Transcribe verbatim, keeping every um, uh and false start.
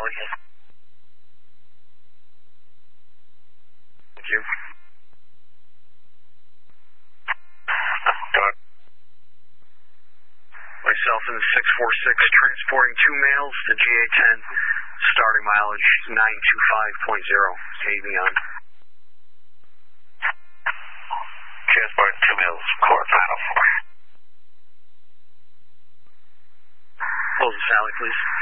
Sally. Thank you. Myself in the six four six, transporting two males to G A ten, starting mileage nine two five point zero. Avion. Transporting two males, core final four. Close the Sally, please.